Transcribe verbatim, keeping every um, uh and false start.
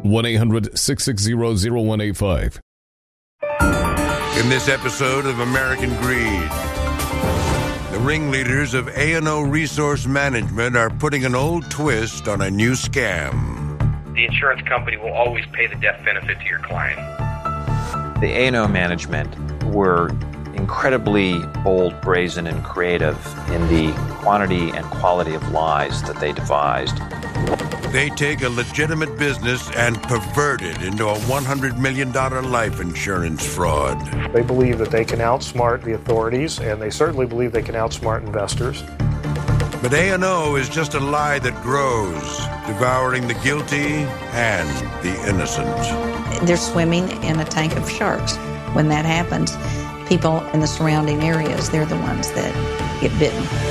one eight hundred six six zero zero one eight five. In this episode of American Greed, the ringleaders of A and O Resource Management are putting an old twist on a new scam. The insurance company will always pay the death benefit to your client. The A and O management were incredibly bold, brazen, and creative in the quantity and quality of lies that they devised. They take a legitimate business and pervert it into a one hundred million dollars life insurance fraud. They believe that they can outsmart the authorities, and they certainly believe they can outsmart investors. But A and O is just a lie that grows, devouring the guilty and the innocent. They're swimming in a tank of sharks. When that happens, people in the surrounding areas, they're the ones that get bitten.